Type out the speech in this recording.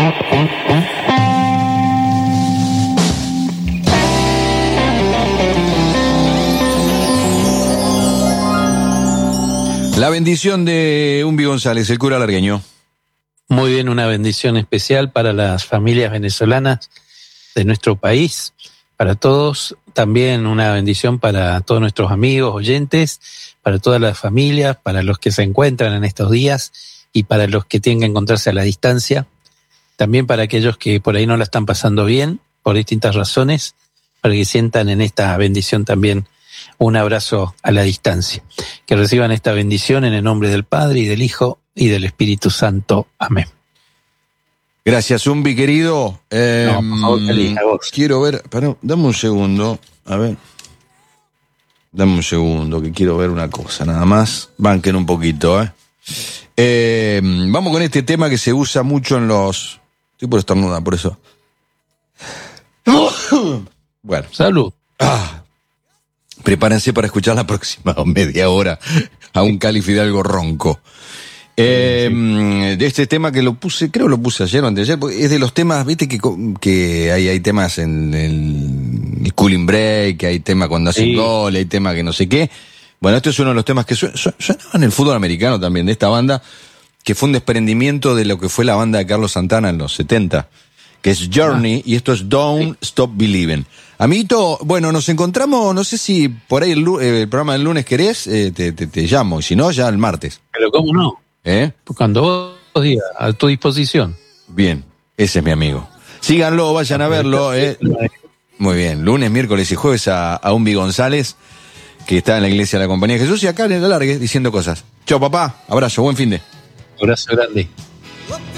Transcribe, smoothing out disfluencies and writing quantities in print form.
La bendición de Humbi González, el cura largueño. Muy bien, una bendición especial para las familias venezolanas de nuestro país, para todos, también una bendición para todos nuestros amigos, oyentes, para todas las familias, para los que se encuentran en estos días y para los que tienen que encontrarse a la distancia, también para aquellos que por ahí no la están pasando bien, por distintas razones, para que sientan en esta bendición también un abrazo a la distancia. Que reciban esta bendición en el nombre del Padre y del Hijo y del Espíritu Santo. Amén. Gracias, Humbi, querido. Por favor, feliz a vos. Quiero ver, dame un segundo, a ver. Dame un segundo, que quiero ver una cosa, nada más. Banquen un poquito, vamos con este tema que se usa mucho en los... Estoy por estornudar, por eso. Bueno. Salud. Prepárense para escuchar la próxima media hora a un Cali Fidalgo ronco. De este tema que lo puse ayer o anteayer, porque es de los temas, viste que hay temas en el cooling break, que hay temas cuando hacen gol, hay temas que no sé qué. Bueno, este es uno de los temas que suena en el fútbol americano también, de esta banda, que fue un desprendimiento de lo que fue la banda de Carlos Santana en los 70, que es Journey, y esto es Don't Stop Believing. Amiguito, bueno, nos encontramos, no sé si por ahí el programa del lunes querés, te llamo, y si no, ya el martes. Pero ¿cómo no? Cuando vos digas, a tu disposición. Bien, ese es mi amigo. Síganlo, vayan a verlo. Muy bien, lunes, miércoles y jueves a Humbi González, que está en la iglesia de la Compañía de Jesús, y acá en el Alargue diciendo cosas. Chao, papá, abrazo, buen fin de. Abrazo grande.